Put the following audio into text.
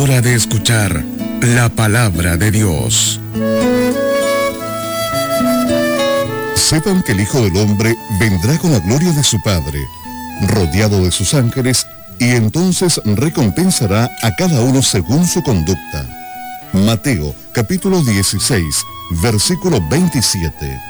hora de escuchar la palabra de Dios. Sepan que el Hijo del Hombre vendrá con la gloria de su Padre, rodeado de sus ángeles, y entonces recompensará a cada uno según su conducta. Mateo, capítulo 16, versículo 27.